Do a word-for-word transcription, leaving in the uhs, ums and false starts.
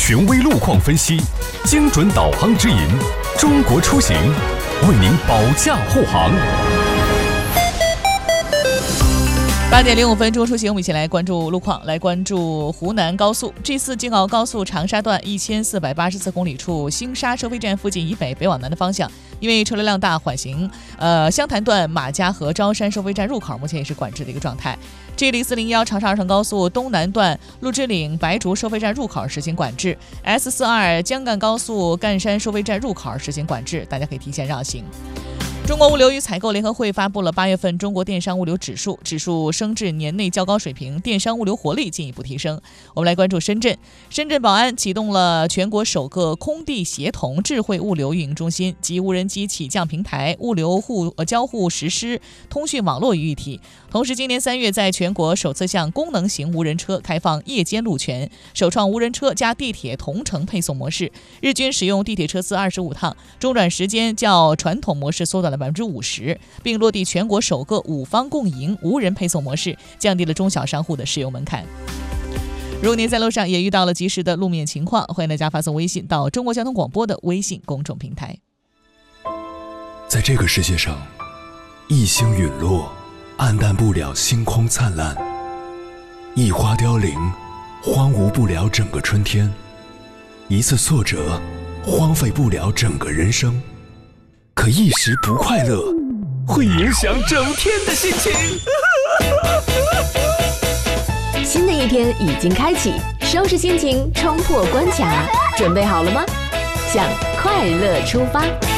权威路况分析，精准导航指引，中国出行为您保驾护航。 八点零五分，中国出行，我们一起来关注路况，来关注湖南高速 G 四 京奥高速长沙段一千四百八十四公里处新沙收费站附近以北北往南的方向，因为车流量大，缓行。呃，湘潭段马家河招山收费站入口目前也是管制的一个状态。G 零四零一长沙二城高速东南段陆之岭白竹收费站入口实行管制 ，S 四二江赣高速赣山收费站入口实行管制，大家可以提前绕行。中国物流与采购联合会发布了八月份中国电商物流指数，指数升至年内较高水平，电商物流活力进一步提升。我们来关注深圳，深圳宝安启动了全国首个空地协同智慧物流运营中心及无人机起降平台、物流互呃交互实施、通讯网络于一体。同时，今年三月在全国首次向功能型无人车开放夜间路权，首创无人车加地铁同城配送模式，日均使用地铁车次二十五趟，中转时间较传统模式缩短了百分之五十，并落地全国首个五方共赢无人配送模式，降低了中小商户的使用门槛。如果您在路上也遇到了及时的路面情况，欢迎大家发送微信到中国交通广播的微信公众平台。 在这个世界上，一星陨落，暗淡不了星空灿烂；一花凋零，荒芜不了整个春天；一次挫折，荒废不了整个人生。可一时不快乐，会影响整天的心情。 新的一天已经开启，收拾心情，冲破关卡，准备好了吗？向快乐出发。